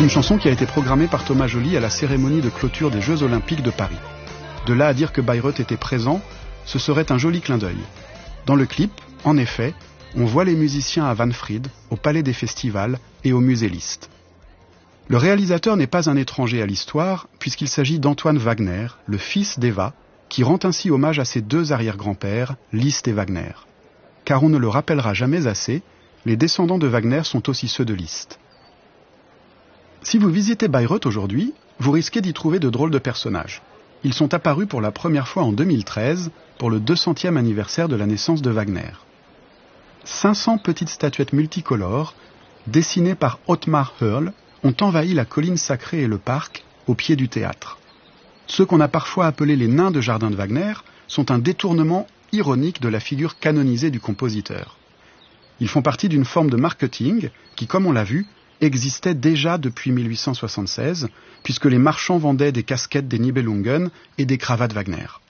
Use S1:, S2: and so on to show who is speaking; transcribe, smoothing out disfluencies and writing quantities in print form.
S1: une chanson qui a été programmée par Thomas Joly à la cérémonie de clôture des Jeux Olympiques de Paris. De là à dire que Bayreuth était présent, ce serait un joli clin d'œil. Dans le clip, en effet, on voit les musiciens à Wahnfried, au Palais des Festivals et au Musée Liszt. Le réalisateur n'est pas un étranger à l'histoire, puisqu'il s'agit d'Antoine Wagner, le fils d'Eva, qui rend ainsi hommage à ses deux arrière-grands-pères, Liszt et Wagner. Car on ne le rappellera jamais assez, les descendants de Wagner sont aussi ceux de Liszt. Si vous visitez Bayreuth aujourd'hui, vous risquez d'y trouver de drôles de personnages. Ils sont apparus pour la première fois en 2013, pour le 200e anniversaire de la naissance de Wagner. 500 petites statuettes multicolores, dessinées par Ottmar Hörl, ont envahi la colline sacrée et le parc, au pied du théâtre. Ceux qu'on a parfois appelés les nains de jardin de Wagner sont un détournement ironique de la figure canonisée du compositeur. Ils font partie d'une forme de marketing qui, comme on l'a vu, existait déjà depuis 1876, puisque les marchands vendaient des casquettes des Nibelungen et des cravates Wagner.